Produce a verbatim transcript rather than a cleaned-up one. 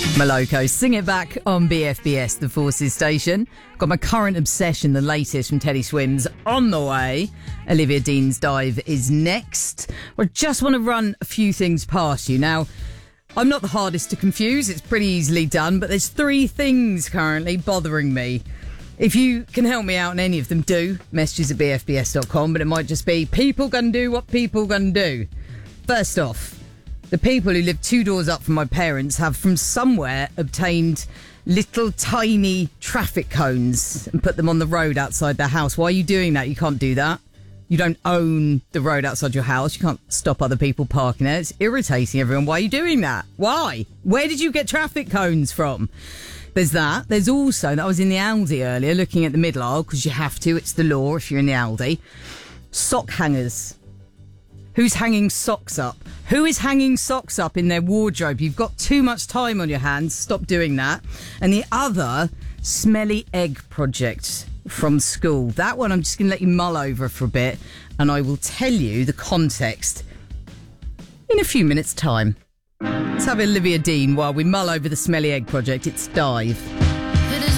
Moloko, Sing It Back on B F B S, the Forces station. Got my current obsession, the latest from Teddy Swims, on the way. Olivia Dean's Dive is next. I just want to run a few things past you. Now, I'm not the hardest to confuse. It's pretty easily done, but there's three things currently bothering me. If you can help me out on any of them, do. Messages at b f b s dot com, but it might just be people gonna do what people gonna do. First off, the people who live two doors up from my parents have from somewhere obtained little tiny traffic cones and put them on the road outside their house. Why are you doing that? You can't do that. You don't own the road outside your house. You can't stop other people parking there. It's irritating everyone. Why are you doing that? Why? Where did you get traffic cones from? There's that. There's also, that was in the Aldi earlier, looking at the middle aisle, because you have to. It's the law if you're in the Aldi. Sock hangers. Who's hanging socks up? Who is hanging socks up in their wardrobe? You've got too much time on your hands. Stop doing that. And the other, smelly egg project from school. That one I'm just going to let you mull over for a bit, and I will tell you the context in a few minutes' time. Let's have Olivia Dean while we mull over the smelly egg project. It's Dive.